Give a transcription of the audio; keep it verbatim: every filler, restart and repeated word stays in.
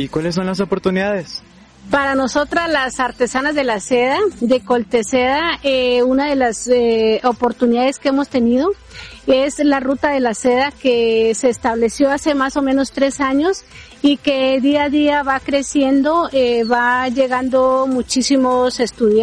¿Y cuáles son las oportunidades? Para nosotras, las artesanas de la seda, de Colteseda, eh, una de las eh, oportunidades que hemos tenido es la ruta de la seda, que se estableció hace más o menos tres años y que día a día va creciendo, eh, va llegando muchísimos estudiantes.